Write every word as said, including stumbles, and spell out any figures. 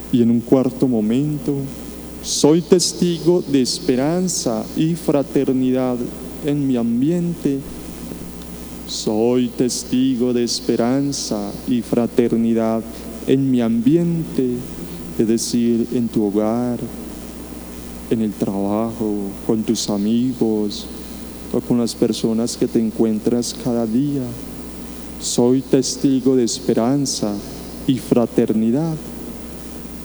Y en un cuarto momento, soy testigo de esperanza y fraternidad en mi ambiente. Soy testigo de esperanza y fraternidad en mi ambiente, es decir, en tu hogar, en el trabajo, con tus amigos o con las personas que te encuentras cada día. Soy testigo de esperanza y fraternidad